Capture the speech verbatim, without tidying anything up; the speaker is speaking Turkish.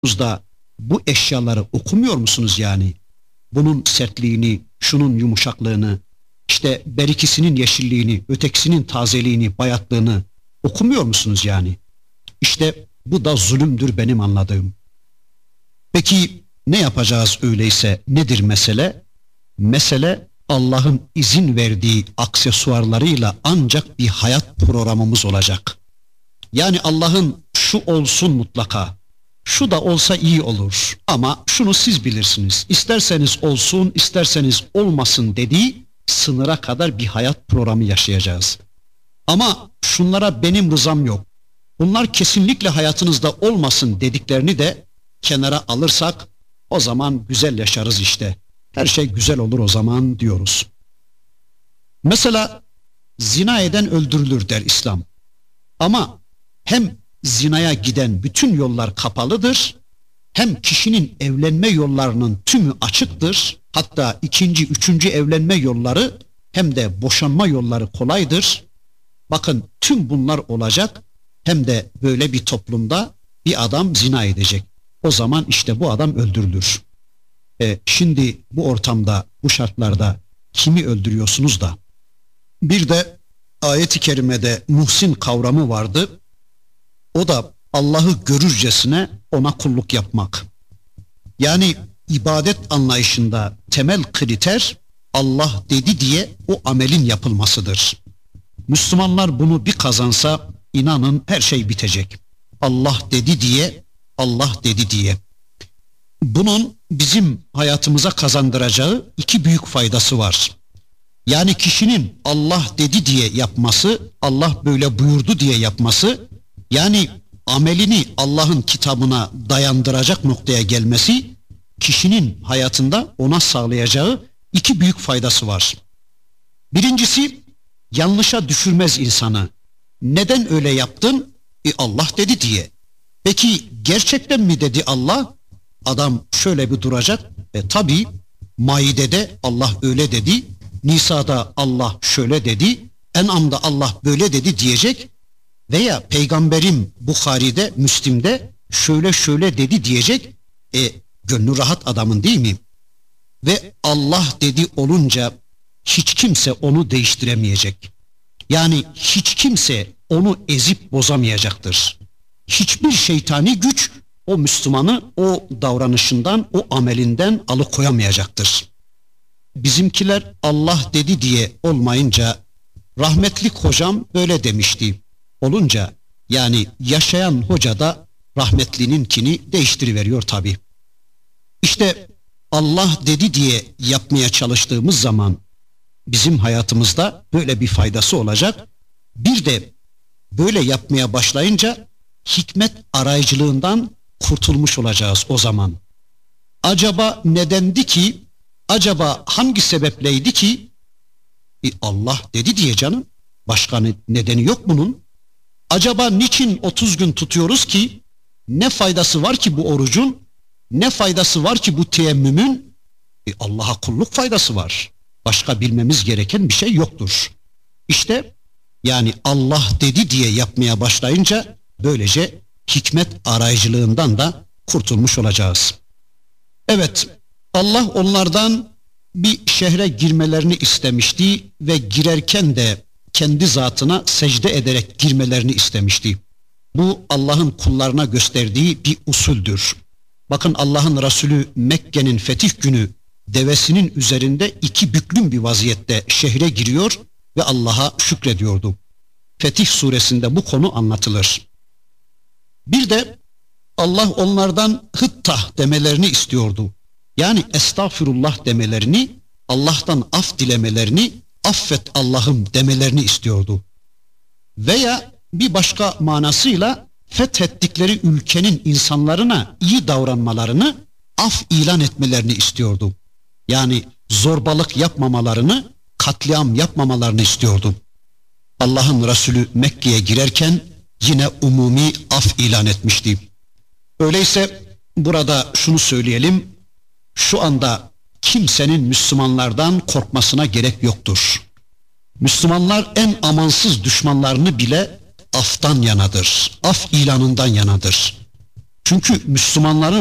da bu eşyaları okumuyor musunuz yani? Bunun sertliğini, şunun yumuşaklığını, işte berikisinin yeşilliğini, ötekisinin tazeliğini, bayatlığını okumuyor musunuz yani? İşte bu da zulümdür benim anladığım. Peki ne yapacağız öyleyse? Nedir mesele? Mesele Allah'ın izin verdiği aksesuarlarıyla ancak bir hayat programımız olacak. Yani Allah'ın şu olsun mutlaka, şu da olsa iyi olur ama şunu siz bilirsiniz. İsterseniz olsun, isterseniz olmasın dediği sınıra kadar bir hayat programı yaşayacağız. Ama şunlara benim rızam yok, bunlar kesinlikle hayatınızda olmasın dediklerini de kenara alırsak o zaman güzel yaşarız işte. Her şey güzel olur o zaman diyoruz. Mesela zina eden öldürülür der İslam. Ama hem zinaya giden bütün yollar kapalıdır, hem kişinin evlenme yollarının tümü açıktır. Hatta ikinci, üçüncü evlenme yolları hem de boşanma yolları kolaydır. Bakın tüm bunlar olacak, hem de böyle bir toplumda bir adam zina edecek. O zaman işte bu adam öldürülür. E, şimdi bu ortamda, bu şartlarda kimi öldürüyorsunuz da? Bir de ayet-i kerimede muhsin kavramı vardı. O da Allah'ı görürcesine ona kulluk yapmak. Yani ibadet anlayışında temel kriter Allah dedi diye o amelin yapılmasıdır. Müslümanlar bunu bir kazansa inanın her şey bitecek. Allah dedi diye, Allah dedi diye. Bunun bizim hayatımıza kazandıracağı iki büyük faydası var. Yani kişinin Allah dedi diye yapması, Allah böyle buyurdu diye yapması, yani amelini Allah'ın kitabına dayandıracak noktaya gelmesi, kişinin hayatında ona sağlayacağı iki büyük faydası var. Birincisi, yanlışa düşürmez insanı. Neden öyle yaptın? E Allah dedi diye. Peki gerçekten mi dedi Allah? Adam şöyle bir duracak. E tabii Maide'de Allah öyle dedi, Nisa'da Allah şöyle dedi, En'am'da Allah böyle dedi diyecek. Veya peygamberim Bukhari'de, Müslim'de şöyle şöyle dedi diyecek. E gönlü rahat adamın değil mi? Ve Allah dedi olunca hiç kimse onu değiştiremeyecek. Yani hiç kimse onu ezip bozamayacaktır. Hiçbir şeytani güç o Müslümanı o davranışından, o amelinden alıkoyamayacaktır. Bizimkiler Allah dedi diye olmayınca, rahmetli hocam böyle demişti olunca, yani yaşayan hoca da rahmetlininkini değiştiriveriyor tabii. İşte Allah dedi diye yapmaya çalıştığımız zaman bizim hayatımızda böyle bir faydası olacak. Bir de böyle yapmaya başlayınca hikmet arayıcılığından kurtulmuş olacağız o zaman. Acaba nedendi ki, acaba hangi sebepleydi ki? E Allah dedi diye canım, başka nedeni yok bunun. Acaba niçin otuz gün tutuyoruz ki? Ne faydası var ki bu orucun? Ne faydası var ki bu teyemmümün? E Allah'a kulluk faydası var. Başka bilmemiz gereken bir şey yoktur. İşte yani Allah dedi diye yapmaya başlayınca böylece hikmet arayıcılığından da kurtulmuş olacağız. Evet, Allah onlardan bir şehre girmelerini istemişti ve girerken de kendi zatına secde ederek girmelerini istemişti. Bu Allah'ın kullarına gösterdiği bir usuldür. Bakın Allah'ın Resulü Mekke'nin fetih günü devesinin üzerinde iki büklüm bir vaziyette şehre giriyor ve Allah'a şükrediyordu. Fetih suresinde bu konu anlatılır. Bir de Allah onlardan hıttah demelerini istiyordu. Yani estağfirullah demelerini, Allah'tan af dilemelerini, affet Allah'ım demelerini istiyordu. Veya bir başka manasıyla fethettikleri ülkenin insanlarına iyi davranmalarını, af ilan etmelerini istiyordu. Yani zorbalık yapmamalarını, katliam yapmamalarını istiyordu. Allah'ın Resulü Mekke'ye girerken yine umumi af ilan etmişti. Öyleyse burada şunu söyleyelim, şu anda kimsenin Müslümanlardan korkmasına gerek yoktur. Müslümanlar en amansız düşmanlarını bile aftan yanadır, af ilanından yanadır. Çünkü Müslümanların